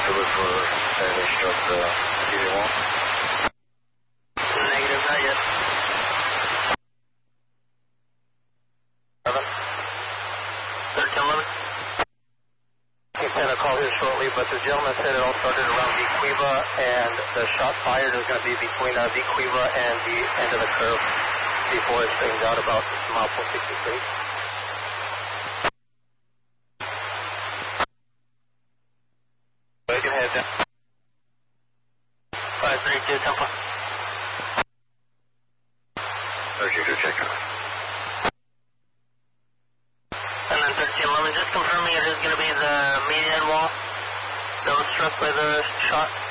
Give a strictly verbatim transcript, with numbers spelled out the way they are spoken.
look for any struck the receiving wall? Negative, not yet. eleven. thirteen eleven. He sent a call here shortly, but the gentleman said it all started around Vicuiva, and the shot fired is going to be between uh, Vicuiva and the end of the curve before it straightens out about mile four sixty-three. Go ahead, then. five three two, Temple. thirty two, check out. And then thirteen eleven, just confirming it is going to be the median wall that was struck by the shot.